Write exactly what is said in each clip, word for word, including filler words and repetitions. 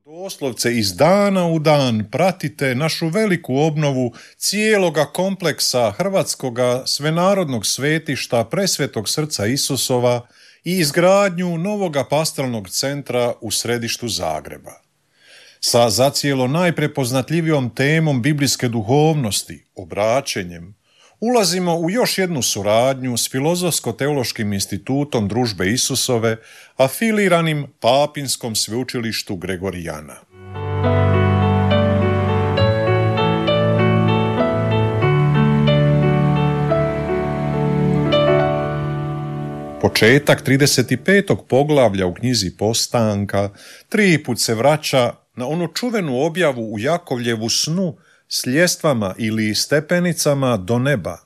Doslovce iz dana u dan pratite našu veliku obnovu cijeloga kompleksa Hrvatskoga svenarodnog svetišta Presvetog srca Isusova i izgradnju novoga pastoralnog centra u središtu Zagreba. Sa zacijelo najprepoznatljivijom temom biblijske duhovnosti, obraćenjem, ulazimo u još jednu suradnju s Filozofsko-teološkim institutom Družbe Isusove, afiliranim Papinskom sveučilištu Gregorijana. Početak trideset petog poglavlja u knjizi Postanka tri put se vraća na onu čuvenu objavu u Jakovljevu snu s ljestvama ili stepenicama do neba.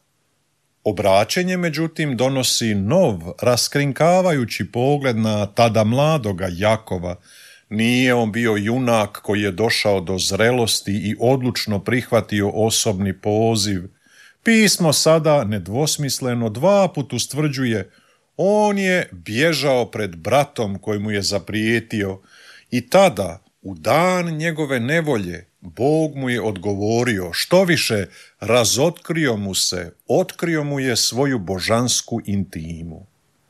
Obraćenje, međutim, donosi nov, raskrinkavajući pogled na tada mladoga Jakova. Nije on bio junak koji je došao do zrelosti i odlučno prihvatio osobni poziv. Pismo sada nedvosmisleno dva put ustvrđuje: on je bježao pred bratom koji mu je zaprijetio i tada, u dan njegove nevolje, Bog mu je odgovorio, što više, razotkrio mu se, otkrio mu je svoju božansku intimu.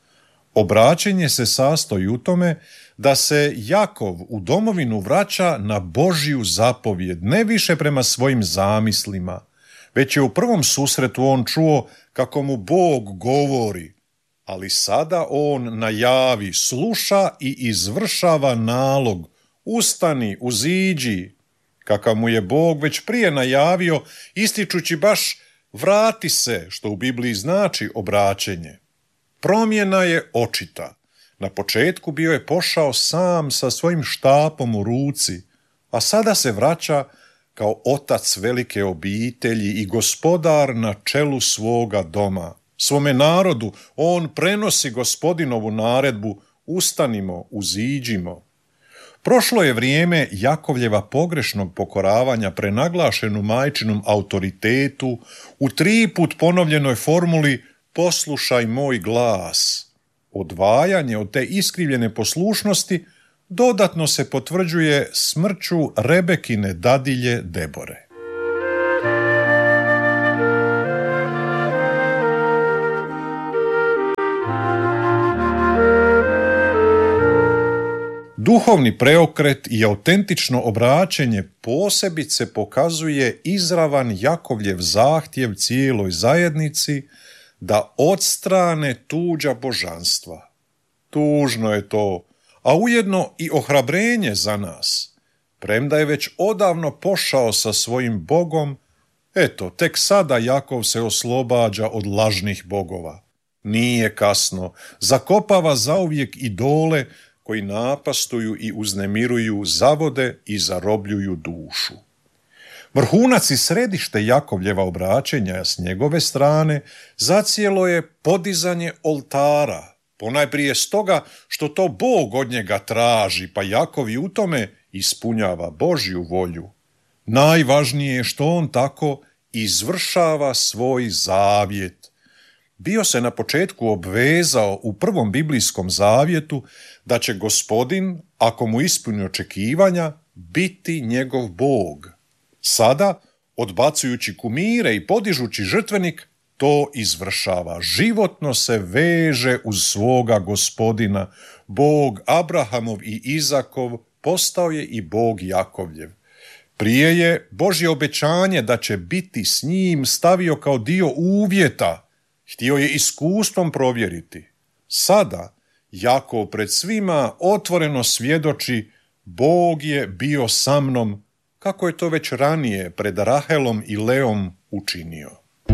Obraćenje se sastoji u tome da se Jakov u domovinu vraća na Božju zapovjed, ne više prema svojim zamislima, već je u prvom susretu on čuo kako mu Bog govori, ali sada on najavi, sluša i izvršava nalog: ustani, uziđi, kakav mu je Bog već prije najavio, ističući baš vrati se, što u Bibliji znači obraćenje. Promjena je očita. Na početku bio je pošao sam sa svojim štapom u ruci, a sada se vraća kao otac velike obitelji i gospodar na čelu svoga doma. Svome narodu on prenosi Gospodinovu naredbu: ustanimo, uziđimo. Prošlo je vrijeme Jakovljeva pogrešnog pokoravanja prenaglašenu majčinom autoritetu u tri put ponovljenoj formuli poslušaj moj glas. Odvajanje od te iskrivljene poslušnosti dodatno se potvrđuje smrću Rebekine dadilje Debore. Duhovni preokret i autentično obraćenje posebice pokazuje izravan Jakovljev zahtjev cijeloj zajednici da odstrane tuđa božanstva. Tužno je to, a ujedno i ohrabrenje za nas. Premda je već odavno pošao sa svojim Bogom, eto, tek sada Jakov se oslobađa od lažnih bogova. Nije kasno, zakopava zauvijek idole koji napastuju i uznemiruju, zavode i zarobljuju dušu. Vrhunac i središte Jakovljeva obraćenja s njegove strane zacijelo je podizanje oltara, ponajprije stoga što to Bog od njega traži, pa Jakov i u tome ispunjava Božju volju. Najvažnije je što on tako izvršava svoj zavjet. Bio se na početku obvezao u prvom biblijskom zavjetu da će Gospodin, ako mu ispuni očekivanja, biti njegov Bog. Sada, odbacujući kumire i podižući žrtvenik, to izvršava. Životno se veže uz svoga Gospodina. Bog Abrahamov i Izakov postao je i Bog Jakovljev. Prije je Božje obećanje da će biti s njim stavio kao dio uvjeta. Htio je iskustvom provjeriti. Sada Jakov pred svima otvoreno svjedoči: Bog je bio sa mnom, kako je to već ranije pred Rahelom i Leom učinio.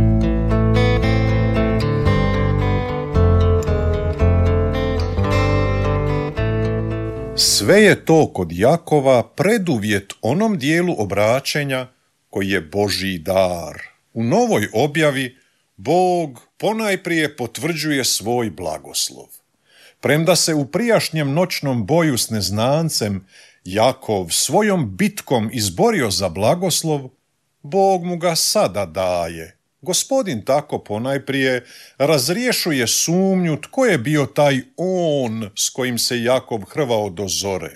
Sve je to kod Jakova preduvjet onom dijelu obraćenja koji je Božji dar. U novoj objavi Bog ponajprije potvrđuje svoj blagoslov. Premda se u prijašnjem noćnom boju s neznancem Jakov svojom bitkom izborio za blagoslov, Bog mu ga sada daje. Gospodin tako ponajprije razriješuje sumnju tko je bio taj on s kojim se Jakov hrvao do zore.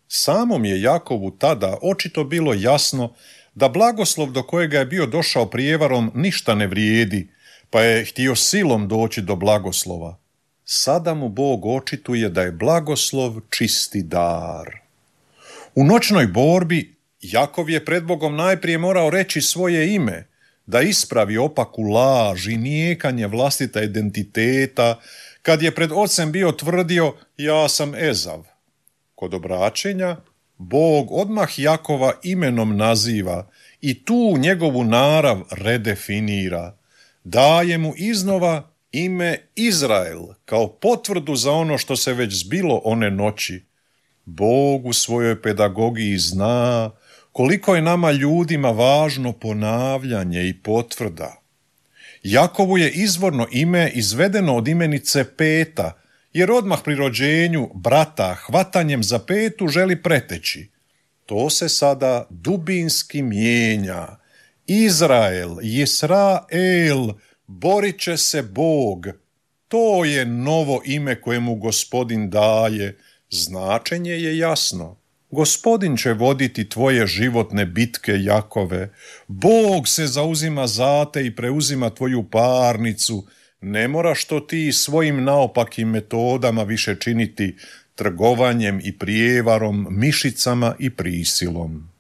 Samom je Jakovu tada očito bilo jasno da blagoslov do kojega je bio došao prijevarom ništa ne vrijedi, pa je htio silom doći do blagoslova. Sada mu Bog očituje da je blagoslov čisti dar. U noćnoj borbi Jakov je pred Bogom najprije morao reći svoje ime, da ispravi opaku laž i nijekanje vlastita identiteta, kad je pred ocem bio tvrdio ja sam Ezav. Kod obraćenja Bog odmah Jakova imenom naziva i tu njegovu narav redefinira. Daje mu iznova ime Izrael kao potvrdu za ono što se već zbilo one noći. Bog u svojoj pedagogiji zna koliko je nama ljudima važno ponavljanje i potvrda. Jakovu je izvorno ime izvedeno od imenice Peta, jer odmah pri rođenju brata hvatanjem za petu želi preteći. To se sada dubinski mijenja. Izrael, Jesrael, borit će se Bog. To je novo ime kojemu Gospodin daje. Značenje je jasno. Gospodin će voditi tvoje životne bitke, Jakove. Bog se zauzima za te i preuzima tvoju parnicu. Ne moraš to ti svojim naopakim metodama više činiti, trgovanjem i prijevarom, mišicama i prisilom.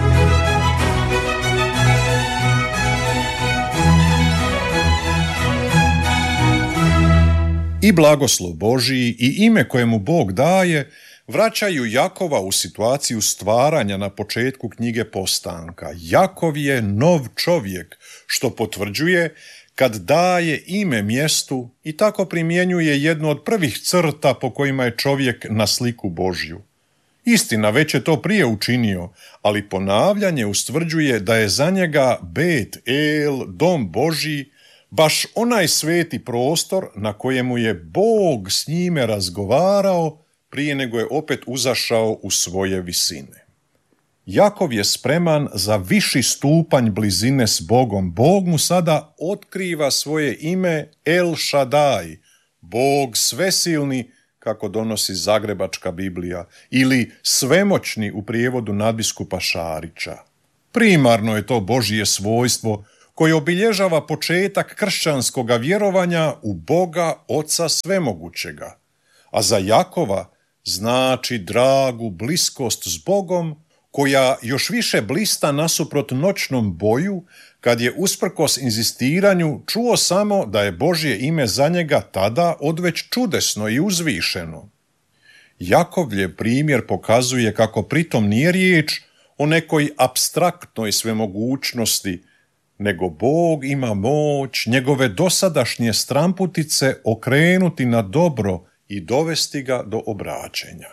I blagoslov Božiji i ime kojemu Bog daje vraćaju Jakova u situaciju stvaranja na početku knjige Postanka. Jakov je nov čovjek, što potvrđuje kad daje ime mjestu i tako primjenjuje jednu od prvih crta po kojima je čovjek na sliku Božju. Istina, već je to prije učinio, ali ponavljanje ustvrđuje da je za njega Bet El, dom Božji, baš onaj sveti prostor na kojemu je Bog s njime razgovarao prije nego je opet uzašao u svoje visine. Jakov je spreman za viši stupanj blizine s Bogom. Bog mu sada otkriva svoje ime El Šadaj, Bog svesilni, kako donosi Zagrebačka Biblija, ili svemoćni u prijevodu nadbiskupa Šarića. Primarno je to Božje svojstvo koje obilježava početak kršćanskoga vjerovanja u Boga Oca svemogućega, a za Jakova znači dragu bliskost s Bogom, koja još više blista nasuprot noćnom boju, kad je usprkos inzistiranju čuo samo da je Božje ime za njega tada odveć čudesno i uzvišeno. Jakovljev primjer pokazuje kako pritom nije riječ o nekoj apstraktnoj svemogućnosti, nego Bog ima moć njegove dosadašnje stramputice okrenuti na dobro i dovesti ga do obraćenja.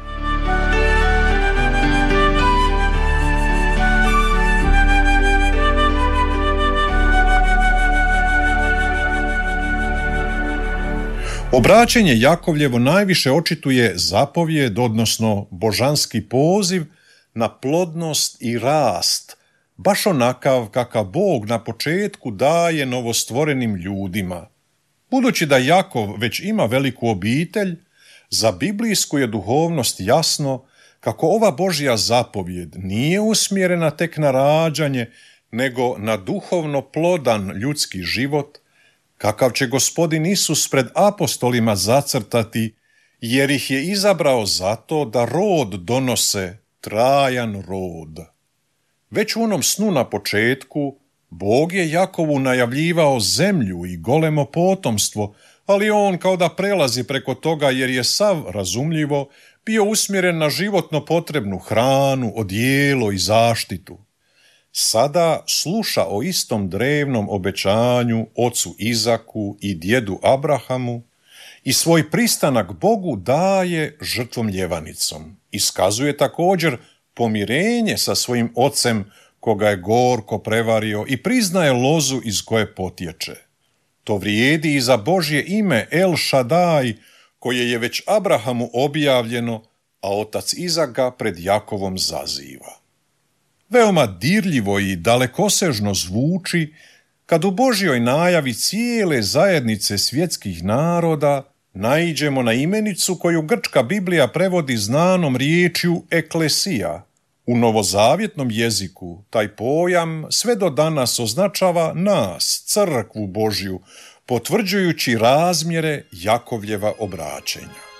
Obraćenje Jakovljevo najviše očituje zapovjed, odnosno božanski poziv na plodnost i rast, baš onakav kakav Bog na početku daje novostvorenim ljudima. Budući da Jakov već ima veliku obitelj, za biblijsku je duhovnost jasno kako ova Božja zapovjed nije usmjerena tek na rađanje, nego na duhovno plodan ljudski život, kakav će Gospodin Isus pred apostolima zacrtati, jer ih je izabrao zato da rod donose, trajan rod. Već u onom snu na početku, Bog je Jakovu najavljivao zemlju i golemo potomstvo, ali on kao da prelazi preko toga jer je sav, razumljivo, bio usmjeren na životno potrebnu hranu, odijelo i zaštitu. Sada sluša o istom drevnom obećanju ocu Izaku i djedu Abrahamu i svoj pristanak Bogu daje žrtvom ljevanicom. Iskazuje također pomirenje sa svojim ocem koga je gorko prevario i priznaje lozu iz koje potječe. To vrijedi i za Božje ime El Šadaj, koje je već Abrahamu objavljeno, a otac Izak ga pred Jakovom zaziva. Veoma dirljivo i dalekosežno zvuči kad u Božjoj najavi cijele zajednice svjetskih naroda naiđemo na imenicu koju grčka Biblija prevodi znanom riječju eklesija. U novozavjetnom jeziku taj pojam sve do danas označava nas, crkvu Božju, potvrđujući razmjere Jakovljeva obraćenja.